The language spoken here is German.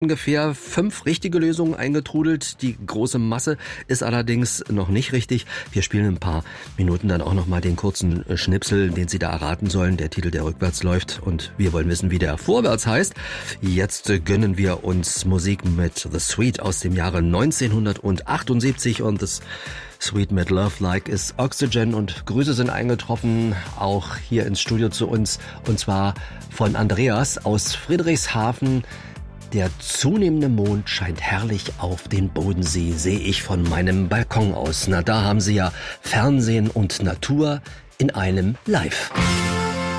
Ungefähr 5 richtige Lösungen eingetrudelt. Die große Masse ist allerdings noch nicht richtig. Wir spielen in ein paar Minuten dann auch nochmal den kurzen Schnipsel, den Sie da erraten sollen. Der Titel, der rückwärts läuft. Und wir wollen wissen, wie der vorwärts heißt. Jetzt gönnen wir uns Musik mit The Sweet aus dem Jahre 1978. Und das Sweet mit Love Like is Oxygen. Und Grüße sind eingetroffen, auch hier ins Studio zu uns. Und zwar von Andreas aus Friedrichshafen. Der zunehmende Mond scheint herrlich auf den Bodensee, sehe ich von meinem Balkon aus. Na, da haben Sie ja Fernsehen und Natur in einem Live.